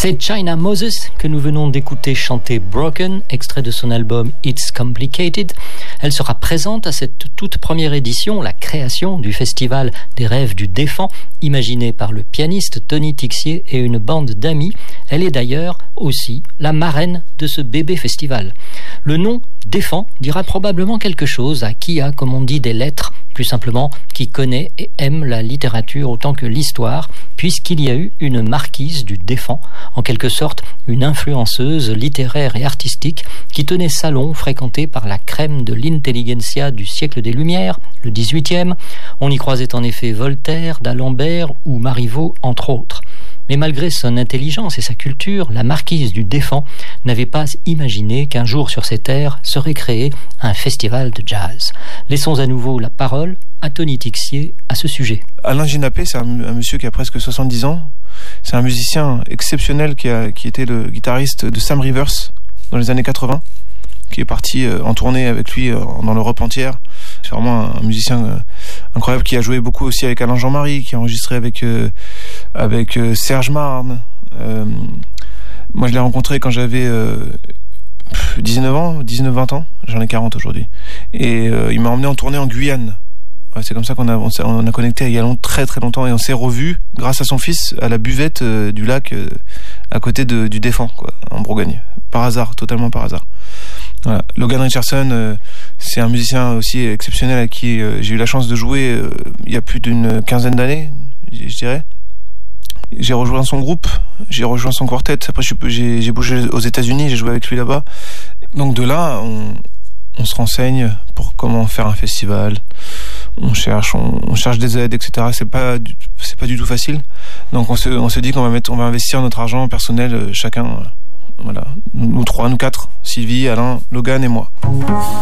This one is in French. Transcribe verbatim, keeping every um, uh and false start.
C'est China Moses que nous venons d'écouter chanter Broken, extrait de son album It's Complicated. Elle sera présente à cette toute première édition, la création du Festival des rêves du Défend, imaginé par le pianiste Tony Tixier et une bande d'amis. Elle est d'ailleurs aussi la marraine de ce bébé festival. Le nom Défend dira probablement quelque chose à qui a, comme on dit, des lettres, plus simplement qui connaît et aime la littérature autant que l'histoire, puisqu'il y a eu une marquise du Défend, en quelque sorte une influenceuse littéraire et artistique qui tenait salon fréquenté par la crème de l'intelligentsia du siècle des Lumières, le dix-huitième. On y croisait en effet Voltaire, d'Alembert ou Marivaux, entre autres. Mais malgré son intelligence et sa culture, la marquise du Défend n'avait pas imaginé qu'un jour sur ces terres serait créé un festival de jazz. Laissons à nouveau la parole à Tony Tixier à ce sujet. Alain Ginapé, c'est un, un monsieur qui a presque soixante-dix ans. C'est un musicien exceptionnel qui, a, qui était le guitariste de Sam Rivers dans les années quatre-vingts, qui est parti euh, en tournée avec lui euh, dans l'Europe entière. C'est vraiment un, un musicien euh, incroyable qui a joué beaucoup aussi avec Alain Jean-Marie, qui a enregistré avec, euh, avec euh, Serge Marne. Euh, moi, je l'ai rencontré quand j'avais euh, dix-neuf ans, dix-neuf vingt ans. J'en ai quarante aujourd'hui. Et euh, il m'a emmené en tournée en Guyane. Ouais, c'est comme ça qu'on a, on, on a connecté il y a long, très très longtemps et on s'est revus grâce à son fils à la buvette euh, du lac euh, à côté de, du Défend, quoi, en Bourgogne. Par hasard, totalement par hasard. Voilà. Logan Richardson, euh, c'est un musicien aussi exceptionnel à qui euh, j'ai eu la chance de jouer euh, il y a plus d'une quinzaine d'années, je dirais. J'ai rejoint son groupe, j'ai rejoint son quartet. Après, j'ai, j'ai bougé aux États-Unis, j'ai joué avec lui là-bas. Donc de là, on, on se renseigne pour comment faire un festival. On cherche, on, on cherche des aides, et cetera. C'est pas, c'est pas du tout facile. Donc on se, on se dit qu'on va mettre, on va investir notre argent personnel, euh, chacun. Euh, voilà, nous trois, nous quatre, Sylvie, Alain, Logan et moi.